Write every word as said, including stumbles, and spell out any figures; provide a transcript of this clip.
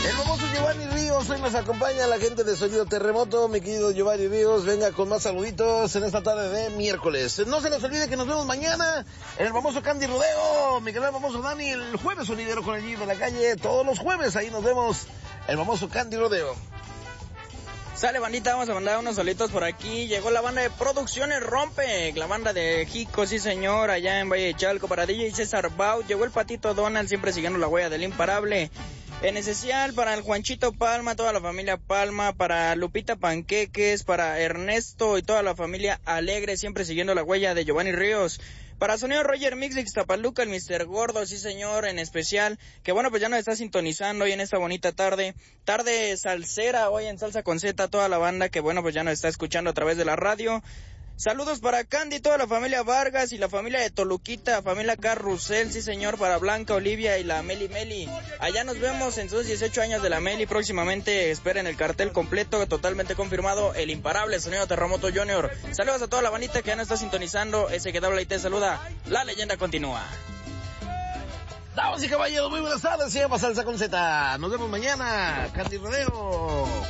El famoso Giovanni Ríos, hoy nos acompaña la gente de Sonido Terremoto. Mi querido Giovanni Ríos, venga con más saluditos en esta tarde de miércoles. No se les olvide que nos vemos mañana en el famoso Candy Rodeo. Mi querido famoso Dani, el jueves sonidero con el G de la calle. Todos los jueves ahí nos vemos, el famoso Candy Rodeo. Sale, bandita, vamos a mandar unos solitos por aquí. Llegó la banda de Producciones Rompe, la banda de Jico, sí señor, allá en Valle de Chalco, para D J César Baut. Llegó el Patito Donald, siempre siguiendo la huella del imparable. En especial para el Juanchito Palma, toda la familia Palma, para Lupita Panqueques, para Ernesto y toda la familia Alegre, siempre siguiendo la huella de Giovanni Ríos. Para Sonido Roger Mix de Ixtapaluca, el mister Gordo, sí señor, en especial, que bueno, pues ya nos está sintonizando hoy en esta bonita tarde, tarde salsera, hoy en Salsa con Z, toda la banda que bueno, pues ya nos está escuchando a través de la radio. Saludos para Candy, toda la familia Vargas y la familia de Toluquita, familia Carrusel, sí señor, para Blanca, Olivia y la Meli Meli. Allá nos vemos en sus dieciocho años de la Meli, próximamente esperen el cartel completo, totalmente confirmado, el imparable Sonido Terremoto Junior. Saludos a toda la bandita que ya nos está sintonizando, ese que te habla y te saluda, la leyenda continúa. Damas y caballeros, muy buenas tardes, se llama Salsa con Z. Nos vemos mañana, Candy Rodeo.